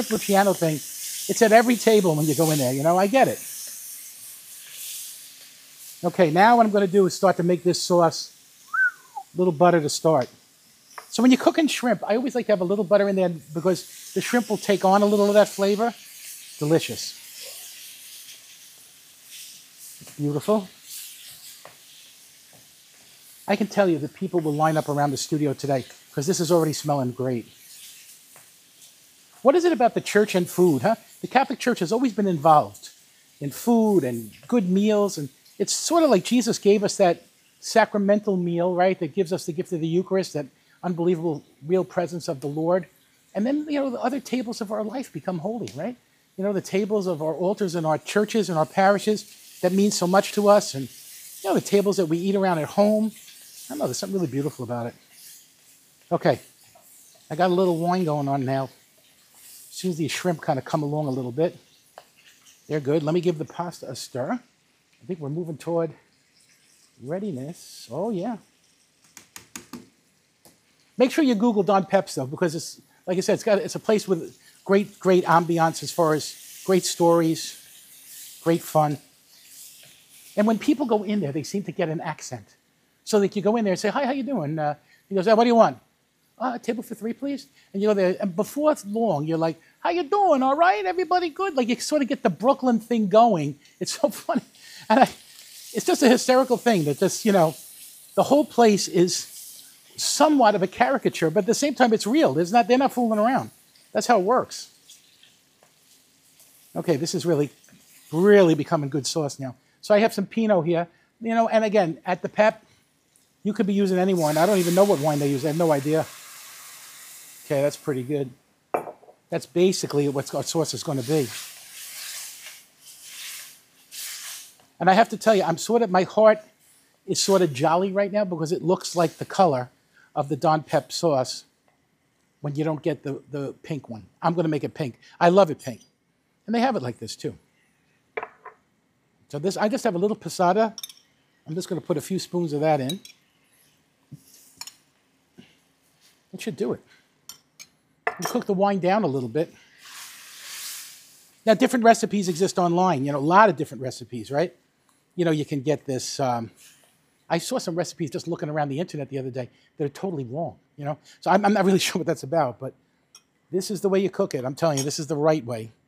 piano thing, it's at every table when you go in there, you know, I get it. Okay, now what I'm going to do is start to make this sauce, a little butter to start. So when you're cooking shrimp, I always like to have a little butter in there because the shrimp will take on a little of that flavor. Delicious. Beautiful. I can tell you that people will line up around the studio today because this is already smelling great. What is it about the church and food, huh? The Catholic Church has always been involved in food and good meals, and it's sort of like Jesus gave us that sacramental meal, right, that gives us the gift of the Eucharist, that unbelievable real presence of the Lord. And then, you know, the other tables of our life become holy, right? You know, the tables of our altars in our churches and our parishes, that mean so much to us. And, you know, the tables that we eat around at home. I don't know, there's something really beautiful about it. Okay, I got a little wine going on now. As soon as these shrimp kind of come along a little bit, they're good. Let me give the pasta a stir. I think we're moving toward readiness. Oh, yeah. Make sure you Google Don Peps, though, because it's, like I said, it's a place with great ambiance as far as great stories, great fun. And when people go in there, they seem to get an accent. So that you go in there and say, hi, how you doing? He goes, what do you want? A table for 3, please. And you go there, and before it's long, you're like, how you doing? All right? Everybody good? Like, you sort of get the Brooklyn thing going. It's so funny. And it's just a hysterical thing that just, you know, the whole place is somewhat of a caricature, but at the same time, it's real. They're not fooling around. That's how it works. Okay, this is really becoming good sauce now. So I have some Pinot here. You know, and again, at the Pep, you could be using any wine. I don't even know what wine they use. I have no idea. Okay, that's pretty good. That's basically what our sauce is going to be. And I have to tell you, my heart is sort of jolly right now because it looks like the color of the Don Pep sauce when you don't get the pink one. I'm going to make it pink. I love it pink. And they have it like this too. So this, I just have a little passata. I'm just going to put a few spoons of that in. It should do it. You cook the wine down a little bit. Now, different recipes exist online. You know, a lot of different recipes, right? You know, you can get this. I saw some recipes just looking around the internet the other day that are totally wrong, you know? So I'm not really sure what that's about, but this is the way you cook it. I'm telling you, this is the right way.